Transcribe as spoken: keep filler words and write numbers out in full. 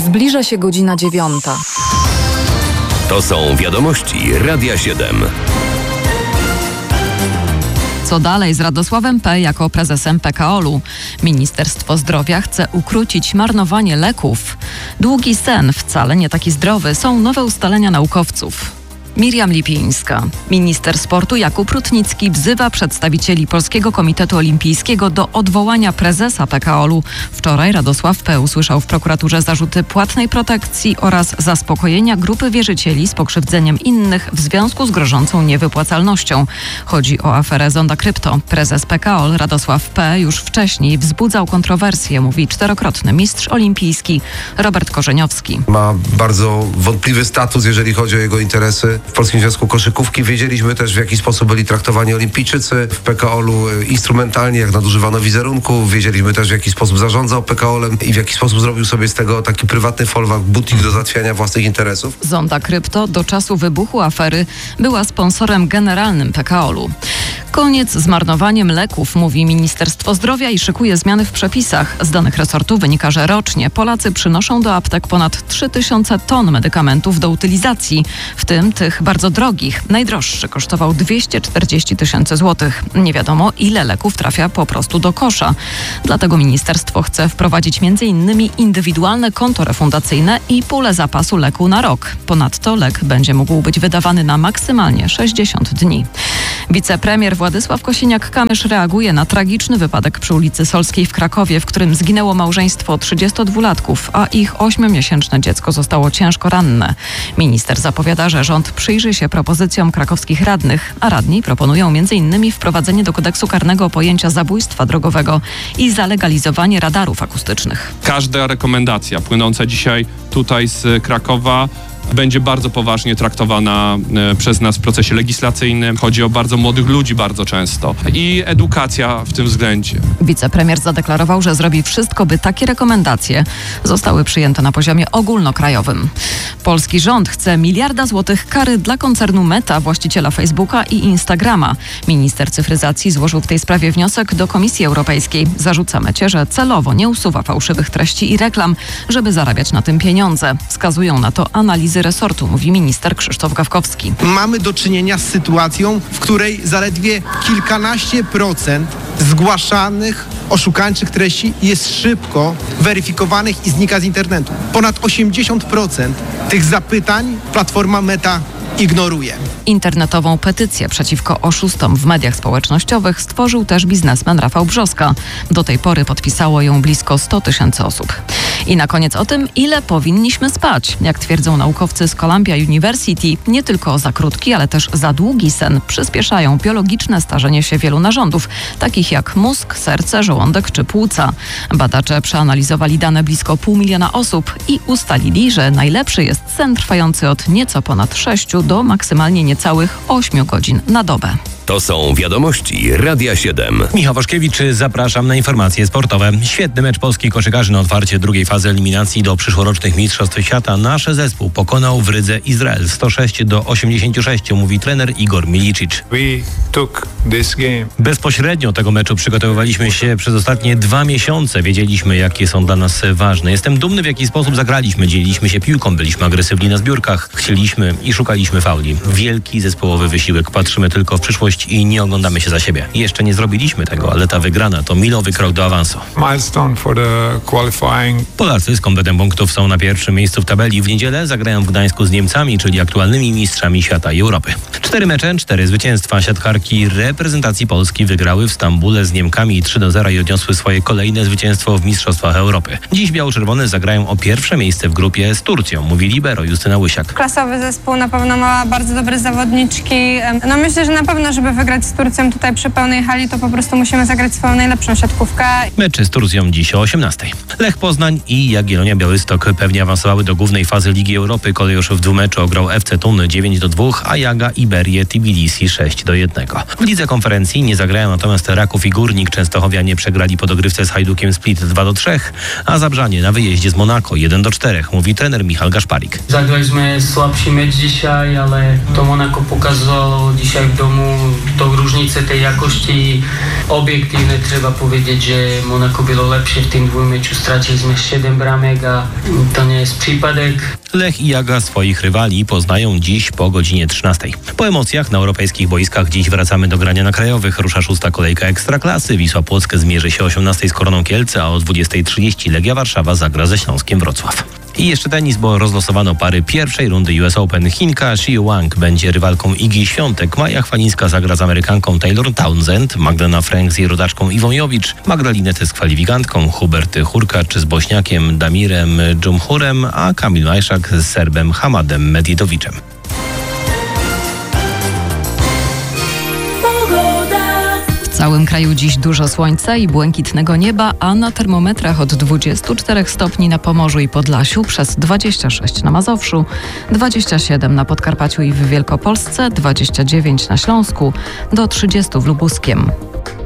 Zbliża się godzina dziewiąta. To są wiadomości Radia siedem. Co dalej z Radosławem P. jako prezesem P K O-u? Ministerstwo Zdrowia chce ukrócić marnowanie leków. Długi sen, wcale nie taki zdrowy, są nowe ustalenia naukowców. Miriam Lipińska. Minister sportu Jakub Rutnicki wzywa przedstawicieli Polskiego Komitetu Olimpijskiego do odwołania prezesa P K O-u. Wczoraj Radosław P. usłyszał w prokuraturze zarzuty płatnej protekcji oraz zaspokojenia grupy wierzycieli z pokrzywdzeniem innych w związku z grożącą niewypłacalnością. Chodzi o aferę Zonda Krypto. Prezes P K O Radosław P. już wcześniej wzbudzał kontrowersje, mówi czterokrotny mistrz olimpijski Robert Korzeniowski. Ma bardzo wątpliwy status, jeżeli chodzi o jego interesy w Polskim Związku Koszykówki. Wiedzieliśmy też, w jaki sposób byli traktowani olimpijczycy w P K O-u instrumentalnie, jak nadużywano wizerunku. Wiedzieliśmy też, w jaki sposób zarządzał P K O-em i w jaki sposób zrobił sobie z tego taki prywatny folwark, butik do załatwiania własnych interesów. Zonda Krypto do czasu wybuchu afery była sponsorem generalnym P K O-u. Koniec z marnowaniem leków, mówi Ministerstwo Zdrowia i szykuje zmiany w przepisach. Z danych resortu wynika, że rocznie Polacy przynoszą do aptek ponad trzy tysiące ton medykamentów do utylizacji, w tym tych bardzo drogich. Najdroższy kosztował dwieście czterdzieści tysięcy złotych. Nie wiadomo, ile leków trafia po prostu do kosza. Dlatego ministerstwo chce wprowadzić między innymi indywidualne konto refundacyjne i pulę zapasu leku na rok. Ponadto lek będzie mógł być wydawany na maksymalnie sześćdziesiąt dni. Wicepremier Władysław Kosiniak-Kamysz reaguje na tragiczny wypadek przy ulicy Solskiej w Krakowie, w którym zginęło małżeństwo trzydziestodwulatków, a ich ośmiomiesięczne dziecko zostało ciężko ranne. Minister zapowiada, że rząd przyjrzy się propozycjom krakowskich radnych, a radni proponują między innymi wprowadzenie do kodeksu karnego pojęcia zabójstwa drogowego i zalegalizowanie radarów akustycznych. Każda rekomendacja płynąca dzisiaj tutaj z Krakowa będzie bardzo poważnie traktowana e, przez nas w procesie legislacyjnym. Chodzi o bardzo młodych ludzi bardzo często i edukacja w tym względzie. Wicepremier zadeklarował, że zrobi wszystko, by takie rekomendacje zostały przyjęte na poziomie ogólnokrajowym. Polski rząd chce miliarda złotych kary dla koncernu Meta, właściciela Facebooka i Instagrama. Minister cyfryzacji złożył w tej sprawie wniosek do Komisji Europejskiej. Zarzuca Mecie, że celowo nie usuwa fałszywych treści i reklam, żeby zarabiać na tym pieniądze. Wskazują na to analizy resortu, mówi minister Krzysztof Gawkowski. Mamy do czynienia z sytuacją, w której zaledwie kilkanaście procent zgłaszanych oszukańczych treści jest szybko weryfikowanych i znika z internetu. Ponad osiemdziesiąt procent tych zapytań platforma Meta ignoruje. Internetową petycję przeciwko oszustom w mediach społecznościowych stworzył też biznesmen Rafał Brzoska. Do tej pory podpisało ją blisko sto tysięcy osób. I na koniec o tym, ile powinniśmy spać. Jak twierdzą naukowcy z Columbia University, nie tylko za krótki, ale też za długi sen przyspieszają biologiczne starzenie się wielu narządów, takich jak mózg, serce, żołądek czy płuca. Badacze przeanalizowali dane blisko pół miliona osób i ustalili, że najlepszy jest sen trwający od nieco ponad sześciu do maksymalnie niecałych ośmiu godzin na dobę. To są wiadomości Radia siedem. Michał Waszkiewicz, zapraszam na informacje sportowe. Świetny mecz polskich koszykarzy na otwarcie drugiej fazy eliminacji do przyszłorocznych Mistrzostw Świata. Nasz zespół pokonał w Rydze Izrael sto sześć do osiemdziesięciu sześciu, mówi trener Igor Milicic. Bezpośrednio tego meczu przygotowywaliśmy się przez ostatnie dwa miesiące. Wiedzieliśmy, jakie są dla nas ważne. Jestem dumny, w jaki sposób zagraliśmy. Dzieliliśmy się piłką, byliśmy agresywni na zbiórkach. Chcieliśmy i szukaliśmy fauli. Wielki zespołowy wysiłek. Patrzymy tylko w przyszłość i nie oglądamy się za siebie. Jeszcze nie zrobiliśmy tego, ale ta wygrana to milowy krok do awansu. Polacy z kompletem punktów są na pierwszym miejscu w tabeli. W niedzielę zagrają w Gdańsku z Niemcami, czyli aktualnymi mistrzami świata i Europy. Cztery mecze, cztery zwycięstwa. Siatkarki reprezentacji Polski wygrały w Stambule z Niemkami trzy do zera i odniosły swoje kolejne zwycięstwo w Mistrzostwach Europy. Dziś biało-czerwone zagrają o pierwsze miejsce w grupie z Turcją, mówi libero Justyna Łysiak. Klasowy zespół, na pewno ma bardzo dobre zawodniczki. No myślę, że na pewno, żeby wygrać z Turcją tutaj przy pełnej hali, to po prostu musimy zagrać swoją najlepszą siatkówkę. Mecze z Turcją dziś o osiemnastej. Lech Poznań i Jagiellonia Białystok pewnie awansowały do głównej fazy Ligi Europy. Kolejosz w dwumeczu ograł F C Thun dziewięć do dwóch, a Jaga Iberię Tbilisi sześć do jednego. W lidze konferencji nie zagrają natomiast Raków i Górnik. Częstochowianie przegrali po dogrywce z Hajdukiem Split dwa do trzech, a Zabrzanie na wyjeździe z Monako jeden do czterech, mówi trener Michał Gaszparik. Zagraliśmy słabszy mecz dzisiaj, ale to Monako pokazało dzisiaj w domu tą różnicę tej jakości. Obiektywnie trzeba powiedzieć, że Monako było lepsze w tym dwóch meczu. Straciliśmy siedem bramek, a to nie jest przypadek. Lech i Jaga swoich rywali poznają dziś po godzinie trzynastej. Po emocjach na europejskich boiskach dziś wracamy do grania na krajowych. Rusza szósta kolejka Ekstraklasy. Wisła Płock zmierzy się o osiemnastej z Koroną Kielce, a o dwudziestej trzydzieści Legia Warszawa zagra ze Śląskiem Wrocław. I jeszcze tenis, bo rozlosowano pary pierwszej rundy U S Open. Chinka Xie Wang będzie rywalką Igi Świątek. Maja Chwalińska zagra z Amerykanką Taylor Townsend. Magdalena Frank z jej rodaczką Iwą Jowicz. Magdalinety z kwalifikantką. Hubert Hurkacz z Bośniakiem Damirem Dżumhurem, a Kamil Majszak z Serbem Hamadem Medjedowiczem. W całym kraju dziś dużo słońca i błękitnego nieba, a na termometrach od dwudziestu czterech stopni na Pomorzu i Podlasiu, przez dwadzieścia sześć na Mazowszu, dwadzieścia siedem na Podkarpaciu i w Wielkopolsce, dwadzieścia dziewięć na Śląsku, do trzydziestu w Lubuskiem.